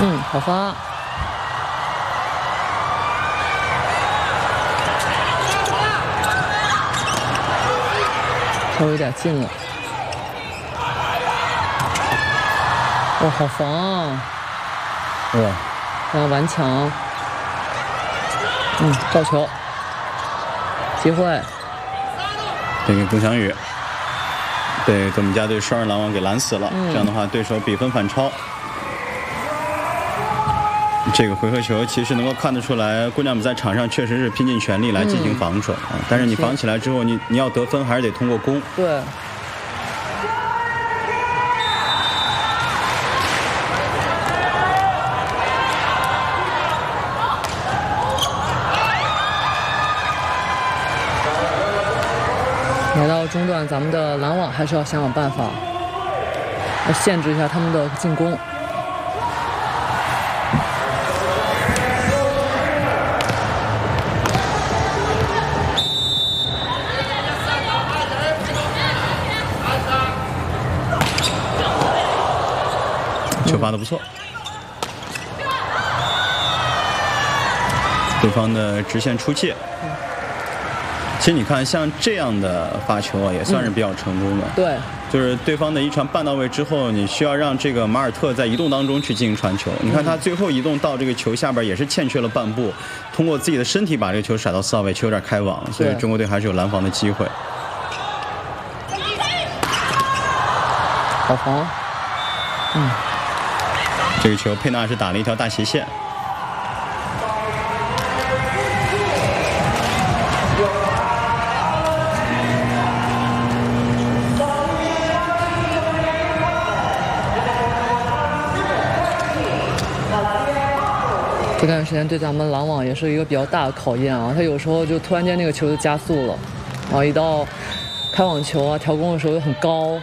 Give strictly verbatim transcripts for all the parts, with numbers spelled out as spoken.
嗯，好发。稍微有点近了。哇，好防啊！ 哇， 然后顽强。嗯，造球。机会。 这个龚翔宇。 对，我们家队双人拦网给拦死了，嗯、这样的话，对手比分反超。这个回合球其实能够看得出来，姑娘们在场上确实是拼尽全力来进行防守、嗯、啊。但是你防起来之后，你你要得分还是得通过攻。 对。来到中段，咱们的拦网还是要想想办法，要限制一下他们的进攻。 球发得不错，对方的直线出界。其实你看，像这样的发球啊，也算是比较成功的。 嗯、对， 就是对方的一传半到位之后，你需要让这个马尔特在移动当中去进行传球。你看他最后移动到这个球下边也是欠缺了半步，通过自己的身体把这个球甩到四号位，球有点开网，所以中国队还是有拦防的机会。 好防，嗯， 这个球佩纳是打了一条大斜线。 这段时间对咱们拦网也是一个比较大的考验啊，他有时候就突然间那个球就加速了，然后一到开网球啊调攻的时候又很高。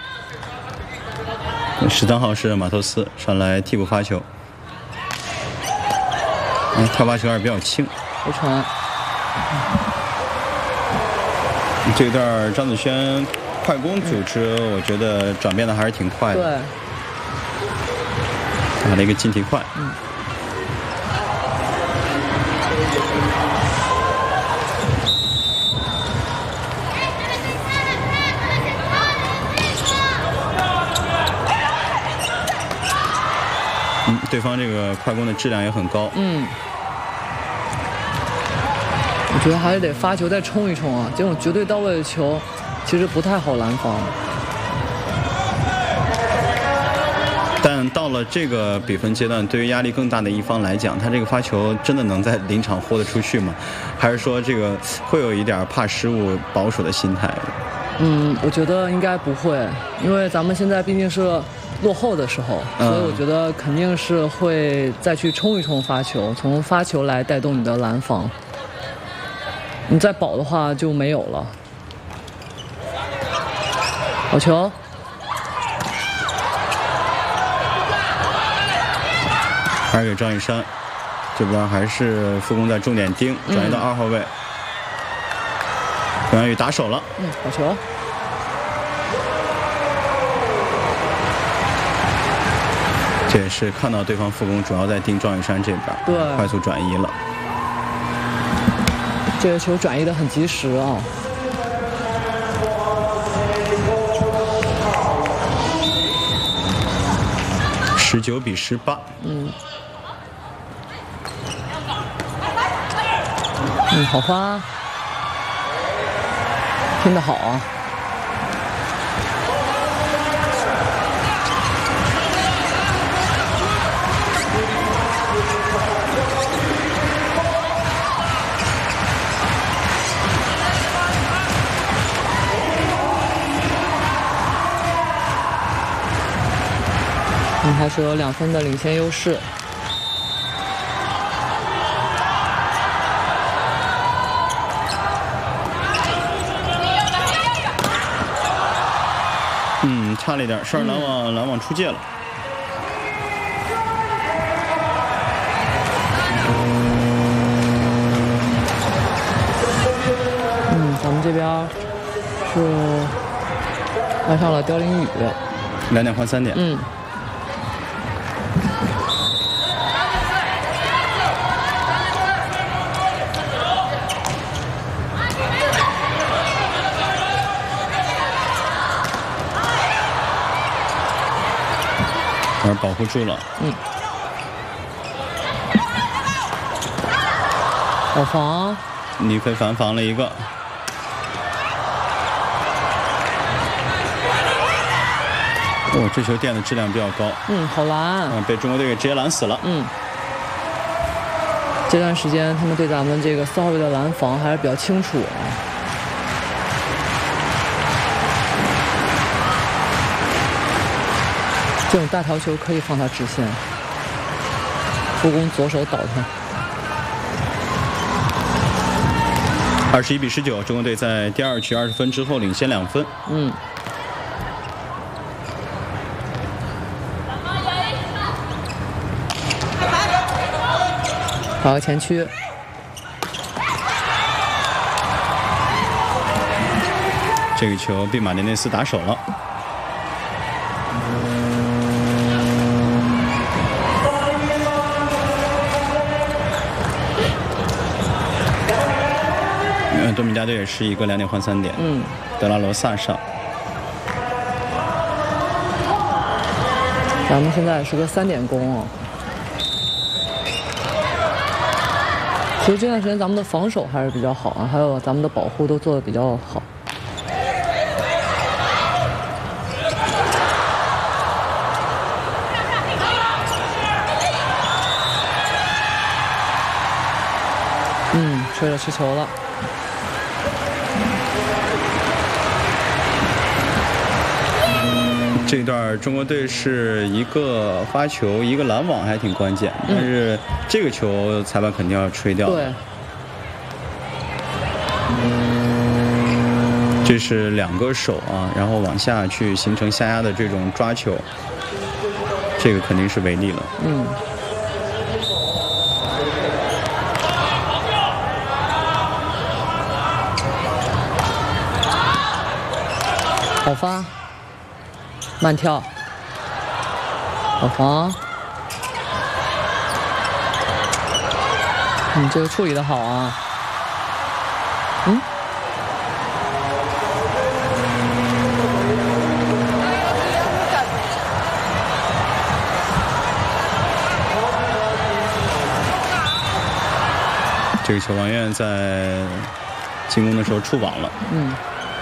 十三号是马托斯上来替补发球，嗯，跳发球还是比较轻。 回传。 这一段张子萱快攻组织，嗯、我觉得转变的还是挺快的。 对。 打了一个近体快。嗯。 嗯，对方这个快攻的质量也很高。 嗯，我觉得还是得发球再冲一冲啊！这种绝对到位的球，其实不太好拦防。 但到了这个比分阶段，对于压力更大的一方来讲，他这个发球真的能在临场豁得出去吗？还是说这个会有一点怕失误、保守的心态？ 嗯，我觉得应该不会，因为咱们现在毕竟是。 落后的时候，所以我觉得肯定是会再去冲一冲发球，从发球来带动你的拦防。你再保的话就没有了。好球！ 还是给张雨珊，这边还是副攻在重点盯，转移到二号位。张雨打手了， 嗯，好球。 这也是看到对方副攻主要在盯庄雨珊这边， 对， 快速转移了。 这个球转移的很及时啊！ 十九比十八。 嗯。嗯，好发，拼得好啊！ 我们还是有两分的领先优势。 嗯，差了一点，双人拦网，拦网出界了。 嗯，咱们这边是换上了刁琳宇， 两点换三点。 嗯。 而保护住了。 嗯。好防。 李飞反防了一个。哦，这球垫的质量比较高。 嗯，好拦。 嗯，被中国队给直接拦死了。 嗯。这段时间他们对咱们这个四号位的拦防还是比较清楚啊。这种大条球可以放他直线，助攻左手倒他。 二十一比十九，中国队在第二局二十分之后领先两分。 嗯。跑到前区。 这个球被马丁内斯打手了。嗯，多米加队也是一个两点换三点。 嗯。 德拉罗萨上。 咱们现在是个三点攻哦。其实这段时间咱们的防守还是比较好啊，还有咱们的保护都做得比较好。嗯，吹了失球了。 这一段中国队是一个发球，一个拦网，还挺关键。但是这个球裁判肯定要吹掉。 对。 这是两个手啊，然后往下去形成下压的这种抓球，这个肯定是违例了。 嗯。好发。慢跳，好防。你这个处理的好啊。嗯。 这个球王院在进攻的时候触网了。 嗯。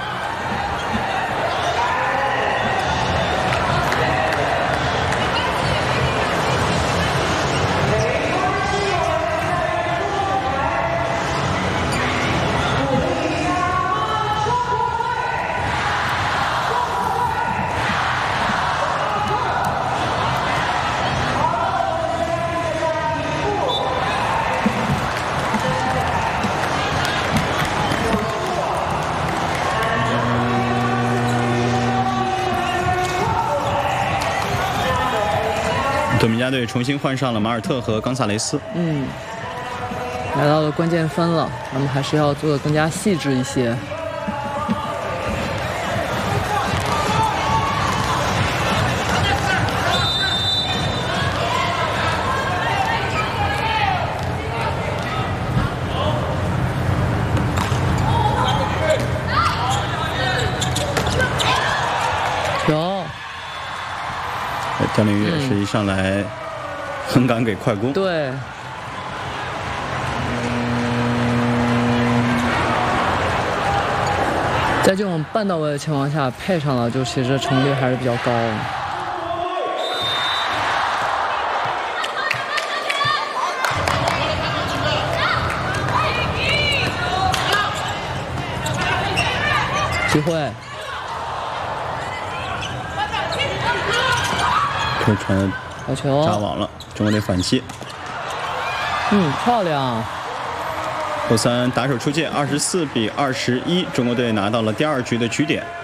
多米加队重新换上了马尔特和冈萨雷斯。 嗯，来到了关键分了，咱们还是要做得更加细致一些。球。 张凌宇也是一上来很敢给快攻。 对。在这种半到位的情况下，配上了，就其实成功率还是比较高的。机会。 这传好球， 扎网了，中国队反击。 嗯，漂亮。 后三打手出界，二十四比二十一，中国队拿到了第二局的局点。